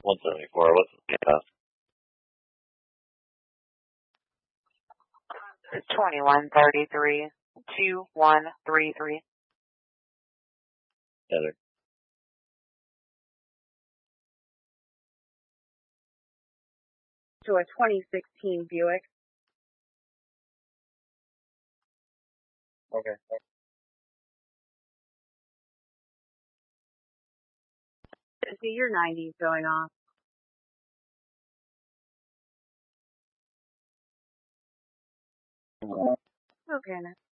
174. What's the cost? 2133 2133. Heather. To a 2016 Buick. Okay. See, your 90's going off. Okay,